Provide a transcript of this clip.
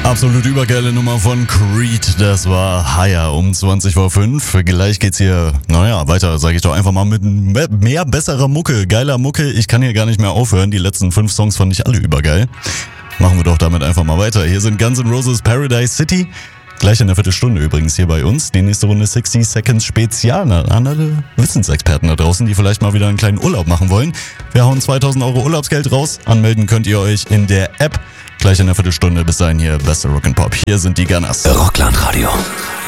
Absolut übergeile Nummer von Creed, das war Higher um 20:05 Uhr. Gleich geht's hier, weiter, sage ich doch einfach mal, mit mehr besserer Mucke, geiler Mucke. Ich kann hier gar nicht mehr aufhören, die letzten 5 Songs fand ich alle übergeil. Machen wir doch damit einfach mal weiter. Hier sind Guns N' Roses Paradise City. Gleich in der Viertelstunde übrigens hier bei uns. Die nächste Runde 60 Seconds Spezial an alle Wissensexperten da draußen, die vielleicht mal wieder einen kleinen Urlaub machen wollen. Wir hauen 2.000 € Urlaubsgeld raus. Anmelden könnt ihr euch in der App. Gleich in der Viertelstunde. Bis dahin hier beste Rock'n'Pop. Hier sind die Gunners. Rockland Radio.